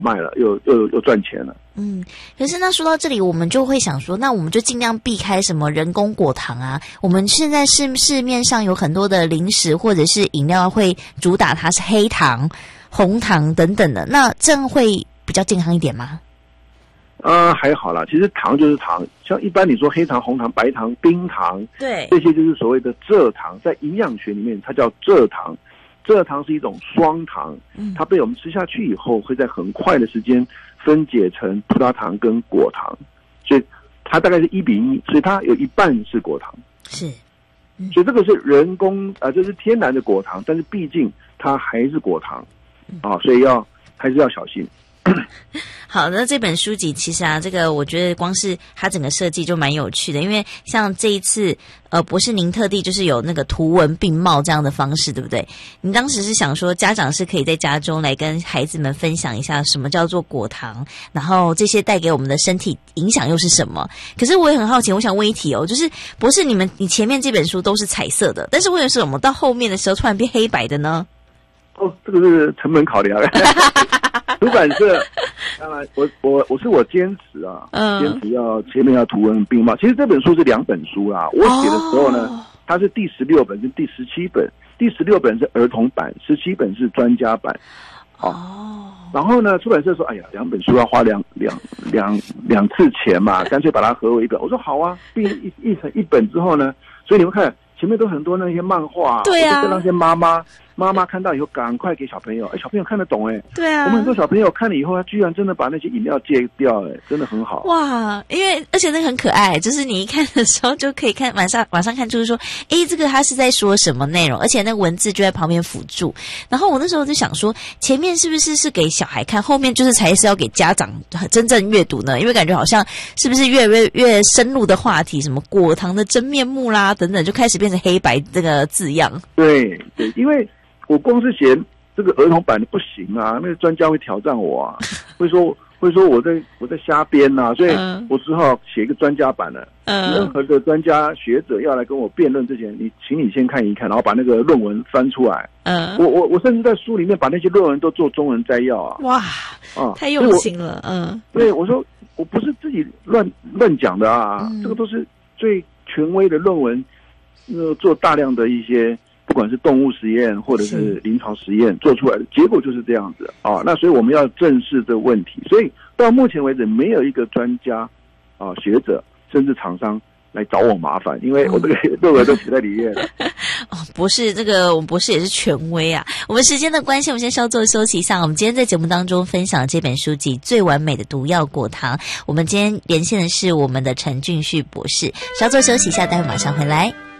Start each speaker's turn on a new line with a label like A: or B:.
A: 卖了，又赚钱了。
B: 可是那说到这里，我们就会想说，那我们就尽量避开什么人工果糖啊。我们现在市面上有很多的零食或者是饮料会主打它是黑糖、红糖等等的，那这样会比较健康一点吗？
A: 还好啦，其实糖就是糖，像一般你说黑糖、红糖、白糖、冰糖，
B: 对，
A: 这些就是所谓的蔗糖，在营养学里面它叫蔗糖。蔗糖是一种双糖，它被我们吃下去以后，会在很快的时间分解成葡萄糖跟果糖，所以它大概是1:1，所以它有一半是果糖。
B: 是，
A: 所以这个是人工这是天然的果糖，但是毕竟它还是果糖所以还是要小心。
B: 好，那这本书籍其实这个我觉得光是它整个设计就蛮有趣的，因为像这一次博士您特地就是有那个图文并茂这样的方式，对不对？你当时是想说家长是可以在家中来跟孩子们分享一下什么叫做果糖，然后这些带给我们的身体影响又是什么。可是我也很好奇，我想问一题就是博士你前面这本书都是彩色的，但是为什么到后面的时候突然变黑白的呢？
A: 这个是成本考量。出版社当然我坚持坚持要前面要图文并茂。其实这本书是2本书啦，我写的时候呢，它是第16本跟第17本，第16本是儿童版，17本是专家版。然后呢，出版社说，哎呀，2本书要花两次钱嘛，干脆把它合为一本。我说好啊，译成一本之后呢，所以你们看前面都很多那些漫画，对啊，那些妈妈看到以后赶快给小朋友，小朋友看得懂对啊，我们很多小朋友看了以后，他居然真的把那些饮料戒掉，真的很好。哇，
B: 因为而且那个很可爱，就是你一看的时候就可以看，马上看出说，这个他是在说什么内容，而且那个文字就在旁边辅助。然后我那时候就想说，前面是不是给小孩看，后面就是才是要给家长真正阅读呢？因为感觉好像是不是越深入的话题，什么果糖的真面目啦等等，就开始变成黑白这个字样。
A: 对，因为我光是写这个儿童版的不行啊，那个专家会挑战我会说我在瞎编所以我只好写一个专家版的。任何的专家学者要来跟我辩论之前，请你先看一看，然后把那个论文翻出来。我甚至在书里面把那些论文都做中文摘要
B: 哇，太用心了。
A: 对，我说我不是自己乱讲的这个都是最权威的论文，做大量的一些。不管是动物实验或者是临床实验做出来的结果就是这样子那所以我们要正视这个问题。所以到目前为止，没有一个专家学者甚至厂商来找我麻烦，因为我这个论文都写在里面了。
B: 博士，我们博士也是权威啊。我们时间的关系，我们先稍作休息一下。我们今天在节目当中分享这本书籍《最完美的毒药果糖》，我们今天连线的是我们的陈俊旭博士。稍作休息一下，待会马上回来。